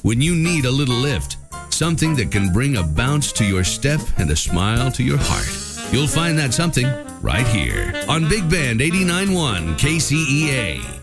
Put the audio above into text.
When you need a little lift, something that can bring a bounce to your step and a smile to your heart, you'll find that something right here on Big Band 89.1 KCEA.